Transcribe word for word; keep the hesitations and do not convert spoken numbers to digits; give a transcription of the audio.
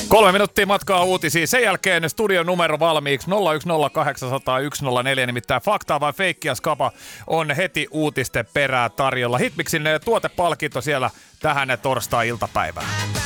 Kolme minuuttia matkaa uutisiin. Sen jälkeen studion numero valmiiksi nolla yksi nolla kahdeksan nolla nolla yksi nolla neljä, nimittäin faktaa vai feikkiä skapa on heti uutisten perää tarjolla. Hitmixin tuotepalkinto siellä tähän torstai-iltapäivään.